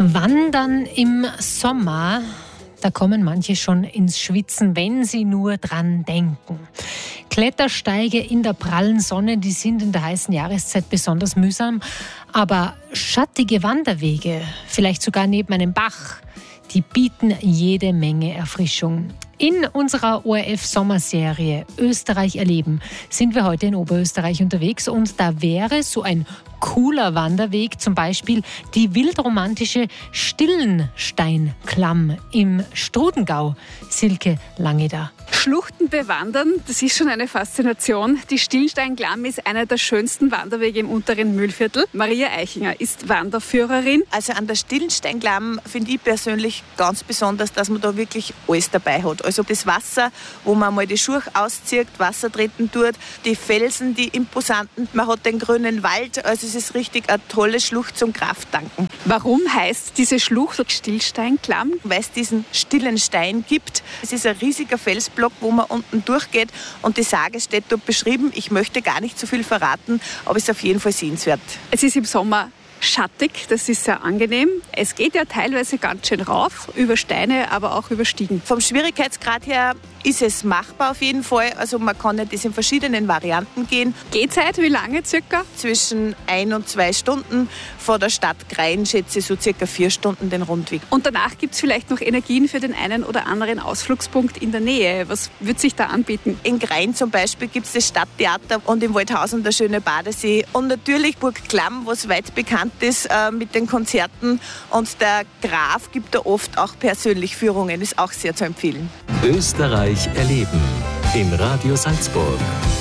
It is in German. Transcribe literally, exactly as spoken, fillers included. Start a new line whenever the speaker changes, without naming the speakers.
Wandern im Sommer, da kommen manche schon ins Schwitzen, wenn sie nur dran denken. Klettersteige in der prallen Sonne, die sind in der heißen Jahreszeit besonders mühsam. Aber schattige Wanderwege, vielleicht sogar neben einem Bach, die bieten jede Menge Erfrischung. In unserer O R F-Sommerserie Österreich erleben sind wir heute in Oberösterreich unterwegs und da wäre so ein cooler Wanderweg zum Beispiel die wildromantische Stillensteinklamm im Strudengau. Silke Langeder.
Schluchten bewandern, das ist schon eine Faszination. Die Stillensteinklamm ist einer der schönsten Wanderwege im unteren Mühlviertel. Maria Eichinger ist Wanderführerin.
Also an der Stillensteinklamm finde ich persönlich ganz besonders, dass man da wirklich alles dabei hat. Also das Wasser, wo man mal die Schuhe auszieht, Wasser treten tut, die Felsen, die imposanten, man hat den grünen Wald. Also es ist richtig eine tolle Schlucht zum Krafttanken.
Warum heißt diese Schlucht Stillensteinklamm?
Weil es diesen stillen Stein gibt. Es ist ein riesiger Felsblock, wo man unten durchgeht und die Sage steht dort beschrieben. Ich möchte gar nicht so viel verraten, aber es ist auf jeden Fall sehenswert.
Es ist im Sommer schattig, das ist sehr angenehm. Es geht ja teilweise ganz schön rauf, über Steine, aber auch über Stiegen.
Vom Schwierigkeitsgrad her ist es machbar auf jeden Fall. Also man kann ja das in verschiedenen Varianten gehen.
Gehzeit, wie lange circa?
Zwischen ein und zwei Stunden. Von der Stadt Grein schätze ich so circa vier Stunden den Rundweg.
Und danach gibt es vielleicht noch Energien für den einen oder anderen Ausflugspunkt in der Nähe. Was wird sich da anbieten?
In Grein zum Beispiel gibt es das Stadttheater und in Waldhausen der schöne Badesee. Und natürlich Burg Klamm, was weit bekannt ist äh, mit den Konzerten. Und der Graf gibt da oft auch persönlich Führungen, ist auch sehr zu empfehlen.
Österreich erleben in Radio Salzburg.